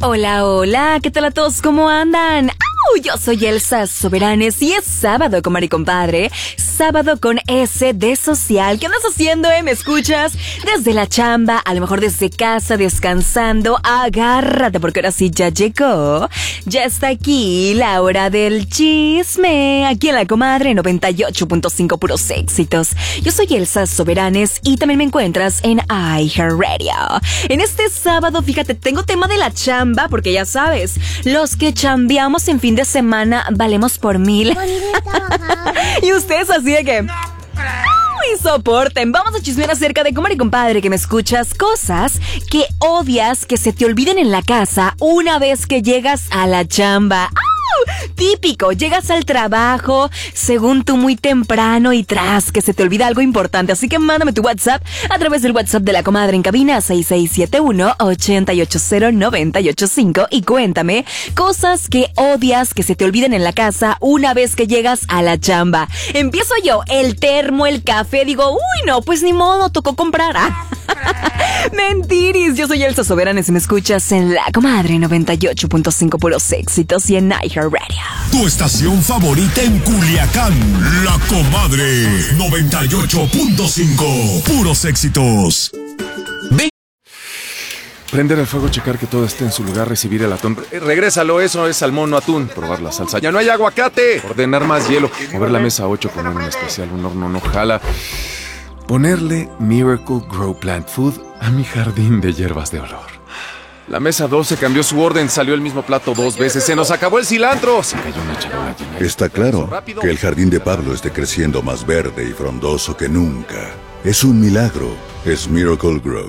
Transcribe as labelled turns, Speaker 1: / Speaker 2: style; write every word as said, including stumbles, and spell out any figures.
Speaker 1: Hola, hola, ¿qué tal a todos? ¿Cómo andan? ¡Au! Yo soy Elsa Soberanes y es sábado, comadre y compadre. Sábado con S de social. ¿Qué andas haciendo, eh? ¿Me escuchas? Desde la chamba, a lo mejor desde casa, descansando. Agárrate porque ahora sí ya llegó. Ya está aquí la hora del chisme. Aquí en la comadre noventa y ocho punto cinco, puros éxitos. Yo soy Elsa Soberanes y también me encuentras en iHeartRadio. En este sábado, fíjate, tengo tema de la chamba porque ya sabes, los que chambeamos en fin de semana valemos por mil. Y ustedes así de que... ¡Uy, soporten! Vamos a chismear acerca de, comadre y compadre, que me escuchas, cosas que odias que se te olviden en la casa una vez que llegas a la chamba. Típico, llegas al trabajo, según tú muy temprano y tras, que se te olvida algo importante. Así que mándame tu WhatsApp a través del WhatsApp de la comadre en cabina seis seis siete uno, ocho ocho cero, nueve ocho cinco y cuéntame cosas que odias que se te olviden en la casa una vez que llegas a la chamba. Empiezo yo, el termo, el café, digo, uy no, pues ni modo, tocó comprar. ¿Ah? Mentiris, yo soy Elsa Soberanes y me escuchas en la comadre noventa y ocho punto cinco, puros éxitos y en iHeartRadio.
Speaker 2: Tu estación favorita en Culiacán, la comadre noventa y ocho punto cinco, puros éxitos. Ve-
Speaker 3: Prender el fuego, checar que todo esté en su lugar, recibir el atún. Eh, regrésalo, eso es salmón, no atún. Probar la salsa. ¡Ya no hay aguacate! Ordenar más hielo. Mover la mesa ocho, poner un especial, un horno no jala. Ponerle Miracle Grow Plant Food a mi jardín de hierbas de olor. La mesa doce cambió su orden, salió el mismo plato dos veces. ¡Se nos acabó el cilantro! Se cayó una charola llena.
Speaker 4: Está claro que el jardín de Pablo esté creciendo más verde y frondoso que nunca. Es un milagro. Es Miracle Grow.